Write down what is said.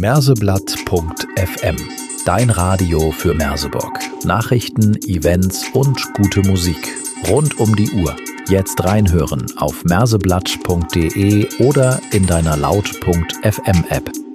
Merseblatt.fm. Dein Radio für Merseburg. Nachrichten, Events und gute Musik. Rund um die Uhr. Jetzt reinhören auf merseblatt.de oder in deiner Laut.fm App.